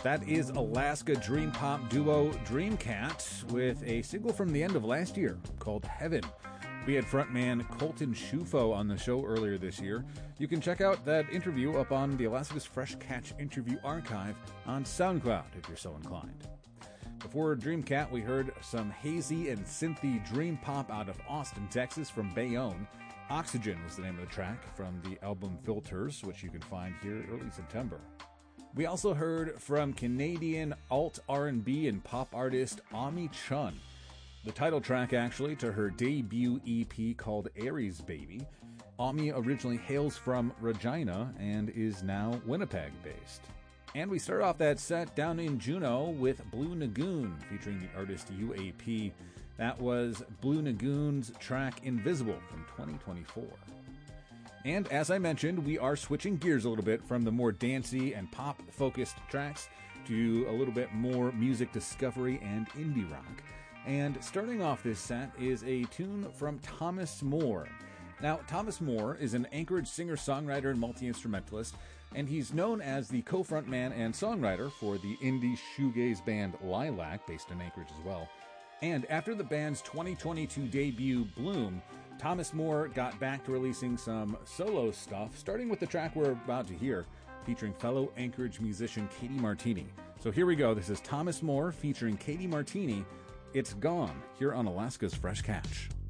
That is Alaska dream pop duo Dreamcat with a single from the end of last year called Heaven. We had frontman Colton Shufo on the show earlier this year. You can check out that interview up on the Alaska's Fresh Catch interview archive on SoundCloud if you're so inclined. Before Dreamcat, we heard some hazy and synthy dream pop out of Austin, Texas from Bayonne. Oxygen was the name of the track from the album Filters, which you can find here early September. We also heard from Canadian alt R&B and pop artist Ami Chun. The title track, actually, to her debut EP called Aries Baby. Ami originally hails from Regina and is now Winnipeg-based. And we start off that set down in Juneau with Blue Nagoon, featuring the artist UAP. That was Blue Nagoon's track Invisible from 2024. And as I mentioned, we are switching gears a little bit from the more dancey and pop-focused tracks to a little bit more music discovery and indie rock. And starting off this set is a tune from Thomas Moore. Now, Thomas Moore is an Anchorage singer-songwriter and multi-instrumentalist, and he's known as the co-frontman and songwriter for the indie shoegaze band Lilac, based in Anchorage as well. And after the band's 2022 debut, Bloom, Thomas Moore got back to releasing some solo stuff, starting with the track we're about to hear, featuring fellow Anchorage musician Katie Martini. So here we go. This is Thomas Moore featuring Katie Martini. It's Gone, here on Alaska's Fresh Catch.